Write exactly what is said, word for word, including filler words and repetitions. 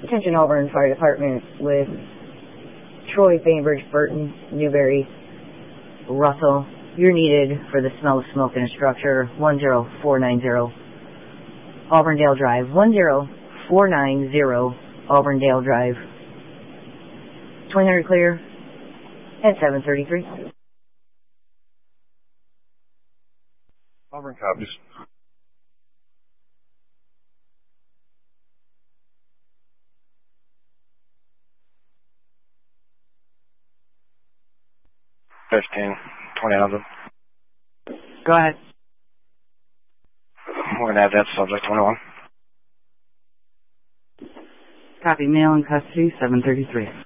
Attention Auburn Fire Department with Troy, Bainbridge, Burton, Newberry, Russell. You're needed for the smell of smoke in a structure. one zero four nine zero Auburndale Drive. one zero four nine zero Auburndale Drive. twenty hundred clear at seven thirty-three. Auburn copies. Fifteen, twenty of them. Go ahead. We're gonna have that subject twenty-one. Copy. Male in custody, seven thirty-three.